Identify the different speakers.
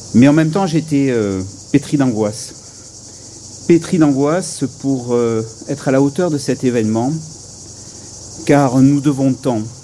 Speaker 1: Mais en même temps, j'étais pétri d'angoisse. Pétri d'angoisse pour être à la hauteur de cet événement, car nous devons tant